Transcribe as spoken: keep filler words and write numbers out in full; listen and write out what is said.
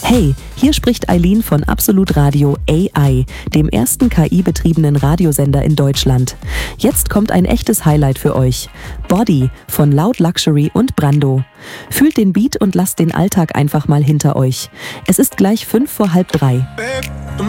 Hey, hier spricht Eileen von Absolut Radio A I, dem ersten K I-betriebenen Radiosender in Deutschland. Jetzt kommt ein echtes Highlight für euch. Body von Loud Luxury und Brando. Fühlt den Beat und lasst den Alltag einfach mal hinter euch. Es ist gleich fünf vor halb drei. Babe, du